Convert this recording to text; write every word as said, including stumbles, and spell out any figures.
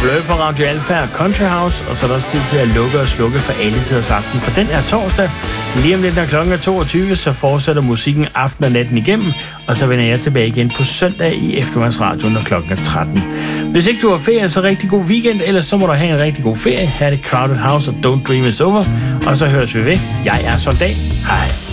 Blø på Radio Alfa og Country House, og så er der også tid til at lukke og slukke for alle tiders aften. For den er torsdag. Lige om lidt, når klokken er toogtyve, så fortsætter musikken aften og natten igennem, og så vender jeg tilbage igen på søndag i eftermiddagsradioen, når klokken er tretten. Hvis ikke du har ferie, så rigtig god weekend, ellers så må du have en rigtig god ferie. Her er det Crowded House og Don't Dream Is Over, og så høres vi ved. Jeg er Soldat. Hej.